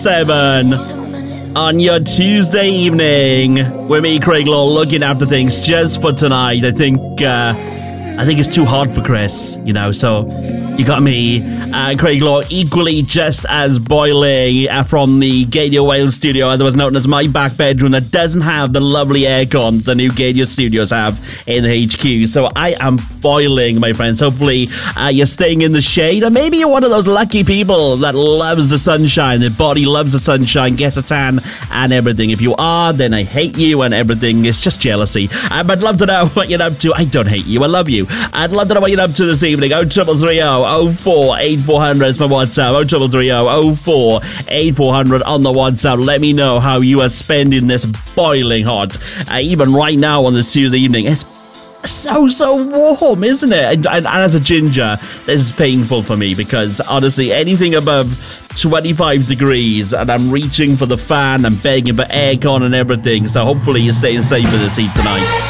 7 on your Tuesday evening with me, Craig Law, looking after things just for tonight. I think it's too hard for Chris, so you got me, Craig Law, equally just as boiling from the Gadio Wales studio, otherwise known as my back bedroom, that doesn't have the lovely aircon the new Gadio studios have in the HQ. So I am boiling, my friends. Hopefully you're staying in the shade, or maybe you're one of those lucky people that loves the sunshine. Their body loves the sunshine, gets a tan and everything. If you are, then I hate you and everything. It's just jealousy. But I'd love to know what you're up to. I don't hate you, I love you. I'd love to know what you're up to this evening. 0330 04 8400 is my WhatsApp. 0330 04 8400 on the WhatsApp. Let me know how you are spending this boiling hot. Even right now on this Tuesday evening, it's so warm, isn't it? And as a ginger, this is painful for me because honestly, anything above 25 degrees and I'm reaching for the fan, I'm begging for aircon and everything. So hopefully you're staying safe in this heat tonight.